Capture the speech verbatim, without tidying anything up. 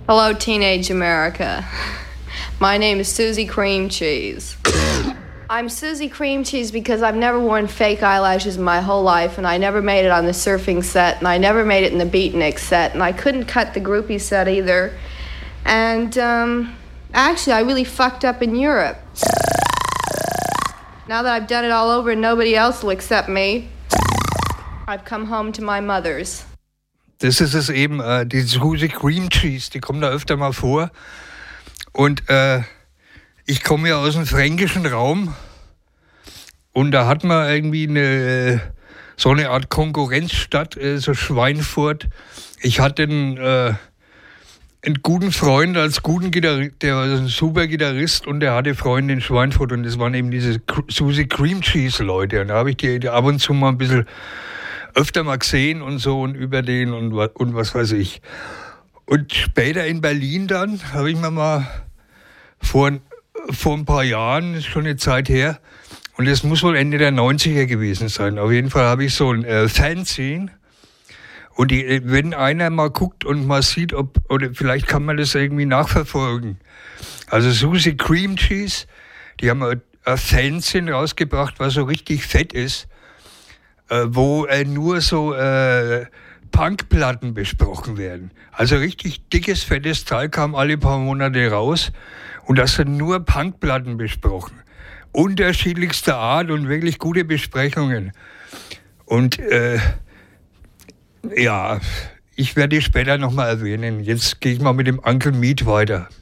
Hello, teenage America. My name is Susie Cream Cheese. I'm Susie Cream Cheese because I've never worn fake eyelashes in my whole life, and I never made it on the surfing set, and I never made it in the beatnik set, and I couldn't cut the groupie set either. And, um, actually, I really fucked up in Europe. Now that I've done it all over and nobody else will accept me, I've come home to my mother's. Das ist es eben, äh, die Susie Cream Cheese, die kommt da öfter mal vor. Und äh, ich komme ja aus dem fränkischen Raum und da hat man irgendwie eine, so eine Art Konkurrenzstadt, äh, so Schweinfurt. Ich hatte einen, äh, einen guten Freund als guten Gitarrist, der war ein super Gitarrist und der hatte Freunde in Schweinfurt und das waren eben diese Susie Cream Cheese Leute. Und da habe ich die, die ab und zu mal ein bisschen öfter mal gesehen und so und über den und, und was weiß ich. Und später in Berlin dann habe ich mir mal vor, vor ein paar Jahren, ist schon eine Zeit her, und das muss wohl Ende der neunziger gewesen sein. Auf jeden Fall habe ich so ein äh, Fanzine. Und die, wenn einer mal guckt und mal sieht, ob, oder vielleicht kann man das irgendwie nachverfolgen. Also Susie Cream Cheese, die haben ein Fanzine rausgebracht, was so richtig fett ist, äh, wo äh, nur so äh, Punkplatten besprochen werden. Also richtig dickes, fettes Teil kam alle paar Monate raus und das sind nur Punkplatten besprochen. Unterschiedlichster Art und wirklich gute Besprechungen. Und äh, ja, ich werde die später nochmal erwähnen. Jetzt gehe ich mal mit dem Uncle Meat weiter.